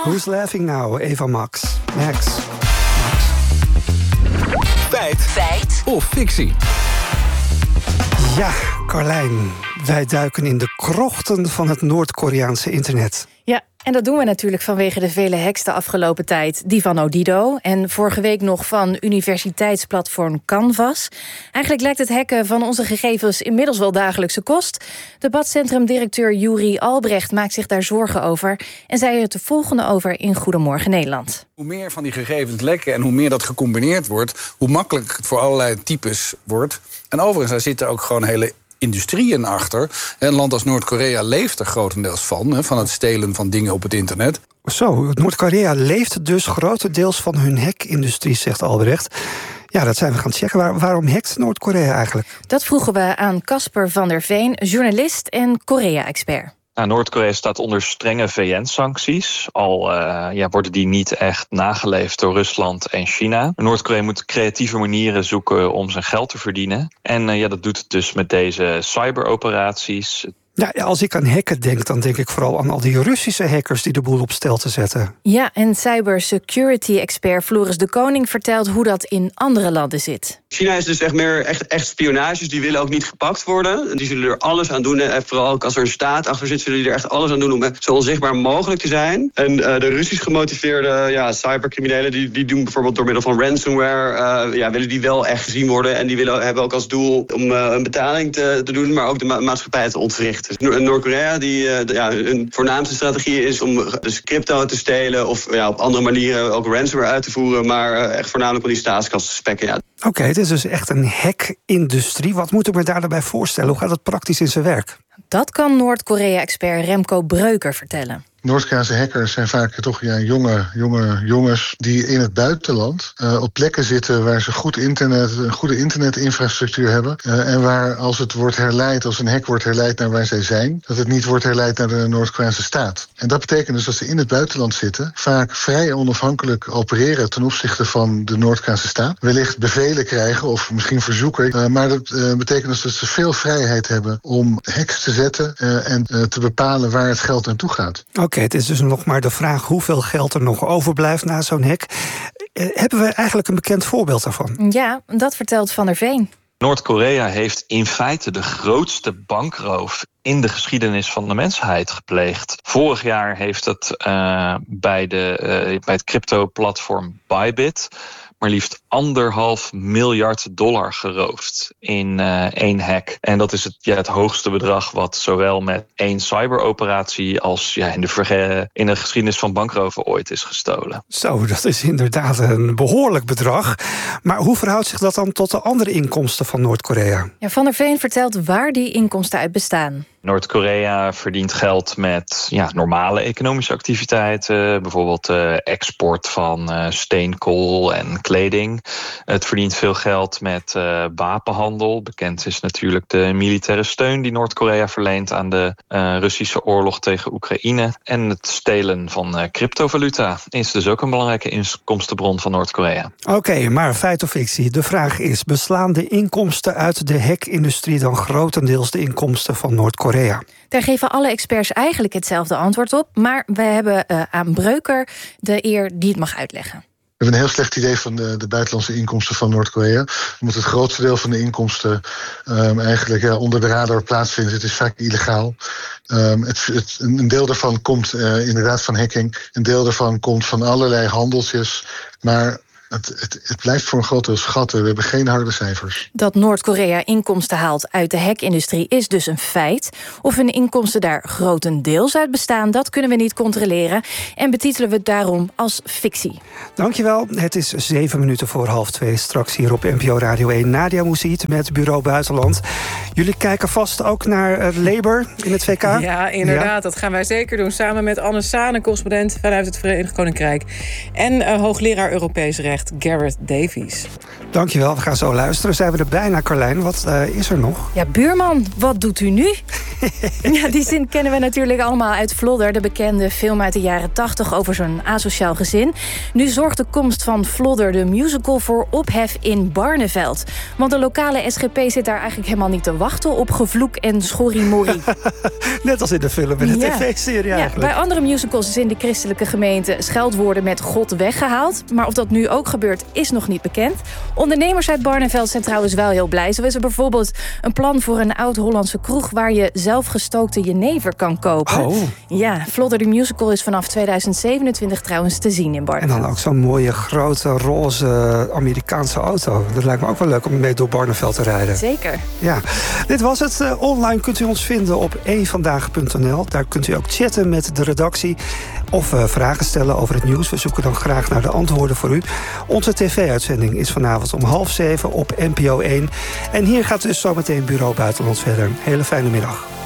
Who's laughing now? Eva Max. Max. Feit of fictie? Ja, Carlijn. Wij duiken in de krochten van het Noord-Koreaanse internet. Ja, en dat doen we natuurlijk vanwege de vele hacks de afgelopen tijd. Die van Odido en vorige week nog van universiteitsplatform Canvas. Eigenlijk lijkt het hacken van onze gegevens inmiddels wel dagelijkse kost. Debatcentrumdirecteur Juri Albrecht maakt zich daar zorgen over en zei er het volgende over in Goedemorgen Nederland. Hoe meer van die gegevens lekken en hoe meer dat gecombineerd wordt, hoe makkelijker het voor allerlei types wordt. En overigens, daar zitten ook gewoon hele industrieën achter. Een land als Noord-Korea leeft er grotendeels van het stelen van dingen op het internet. Zo, Noord-Korea leeft dus grotendeels van hun hackindustrie, zegt Albrecht. Ja, dat zijn we gaan checken. Waarom hackt Noord-Korea eigenlijk? Dat vroegen we aan Casper van der Veen, journalist en Korea-expert. Nou, Noord-Korea staat onder strenge VN-sancties. Al worden die niet echt nageleefd door Rusland en China. Noord-Korea moet creatieve manieren zoeken om zijn geld te verdienen. En dat doet het dus met deze cyberoperaties. Ja, als ik aan hacken denk, dan denk ik vooral aan al die Russische hackers die de boel op stel te zetten. Ja, en cybersecurity-expert Floris de Koning vertelt hoe dat in andere landen zit. China is dus echt spionages, die willen ook niet gepakt worden. Die zullen er alles aan doen, en vooral ook als er een staat achter zit, zullen die er echt alles aan doen om zo onzichtbaar mogelijk te zijn. En de Russisch gemotiveerde cybercriminelen, die doen bijvoorbeeld door middel van ransomware, willen die wel echt gezien worden. En die hebben ook als doel om een betaling te doen, maar ook de maatschappij te ontwrichten. Dus Noord-Korea, hun voornaamste strategie is om dus crypto te stelen of op andere manieren ook ransomware uit te voeren, maar echt voornamelijk om die staatskas te spekken. Ja. Oké, het is dus echt een hack-industrie. Wat moet ik me daarbij voorstellen? Hoe gaat het praktisch in zijn werk? Dat kan Noord-Korea-expert Remco Breuker vertellen. Noord-Koreaanse hackers zijn vaak toch jonge jongens die in het buitenland op plekken zitten waar ze een goede internetinfrastructuur hebben. En waar als het wordt herleid, als een hack wordt herleid naar waar zij zijn, dat het niet wordt herleid naar de Noord-Koreaanse staat. En dat betekent dus dat ze in het buitenland zitten, vaak vrij onafhankelijk opereren ten opzichte van de Noord-Koreaanse staat. Wellicht bevelen krijgen of misschien verzoeken. Maar dat betekent dus dat ze veel vrijheid hebben om hacks te zetten en te bepalen waar het geld naartoe gaat. Oké, het is dus nog maar de vraag hoeveel geld er nog overblijft na zo'n hack. Hebben we eigenlijk een bekend voorbeeld daarvan? Ja, dat vertelt Van der Veen. Noord-Korea heeft in feite de grootste bankroof in de geschiedenis van de mensheid gepleegd. Vorig jaar heeft het bij het crypto-platform Bybit maar liefst $1,5 miljard geroofd in één hack. En dat is het hoogste bedrag wat zowel met één cyberoperatie als in de geschiedenis van bankroven ooit is gestolen. Zo, dat is inderdaad een behoorlijk bedrag. Maar hoe verhoudt zich dat dan tot de andere inkomsten van Noord-Korea? Ja, Van der Veen vertelt waar die inkomsten uit bestaan. Noord-Korea verdient geld met normale economische activiteiten. Bijvoorbeeld export van steenkool en kleding. Het verdient veel geld met wapenhandel. Bekend is natuurlijk de militaire steun die Noord-Korea verleent aan de Russische oorlog tegen Oekraïne. En het stelen van cryptovaluta is dus ook een belangrijke inkomstenbron van Noord-Korea. Oké, maar feit of fictie? De vraag is, beslaan de inkomsten uit de hackindustrie dan grotendeels de inkomsten van Noord-Korea? Daar geven alle experts eigenlijk hetzelfde antwoord op, maar we hebben aan Breuker de eer die het mag uitleggen. We hebben een heel slecht idee van de buitenlandse inkomsten van Noord-Korea. Omdat het grootste deel van de inkomsten eigenlijk onder de radar plaatsvindt. Het is vaak illegaal. Een deel daarvan komt inderdaad van hacking. Een deel daarvan komt van allerlei handeltjes. Maar het blijft voor een groot deel schatten. We hebben geen harde cijfers. Dat Noord-Korea inkomsten haalt uit de hackindustrie is dus een feit. Of hun inkomsten daar grotendeels uit bestaan, dat kunnen we niet controleren. En betitelen we het daarom als fictie. Dankjewel. Het is 2:07. Straks hier op NPO Radio 1. Nadia Moussit met Bureau Buitenland. Jullie kijken vast ook naar Labour in het VK? Ja, inderdaad. Dat gaan wij zeker doen. Samen met Anne Sane, correspondent vanuit het Verenigd Koninkrijk. En hoogleraar Europees recht zegt Gareth Davies. Dankjewel, we gaan zo luisteren. Zijn we er bijna, Carlijn? Wat is er nog? Ja, buurman, wat doet u nu? Ja, die zin kennen we natuurlijk allemaal uit Vlodder, de bekende film uit de jaren 80 over zo'n asociaal gezin. Nu zorgt de komst van Vlodder de musical voor ophef in Barneveld. Want de lokale SGP zit daar eigenlijk helemaal niet te wachten op gevloek en schorrimorrie. Net als in de film en de tv-serie eigenlijk. Bij andere musicals is in de christelijke gemeente scheldwoorden met God weggehaald. Maar of dat nu ook gebeurt, is nog niet bekend. Ondernemers uit Barneveld zijn trouwens wel heel blij. Zo is er bijvoorbeeld een plan voor een oud-Hollandse kroeg waar je zelfgestookte jenever kan kopen. Oh. Ja, Vlodder de Musical is vanaf 2027 trouwens te zien in Barneveld. En dan ook zo'n mooie, grote, roze Amerikaanse auto. Dat lijkt me ook wel leuk om mee door Barneveld te rijden. Zeker. Ja, dit was het. Online kunt u ons vinden op eenvandaag.nl. Daar kunt u ook chatten met de redactie of vragen stellen over het nieuws. We zoeken dan graag naar de antwoorden voor u. Onze tv-uitzending is vanavond om 6:30 op NPO 1. En hier gaat dus zometeen Bureau Buitenland verder. Hele fijne middag.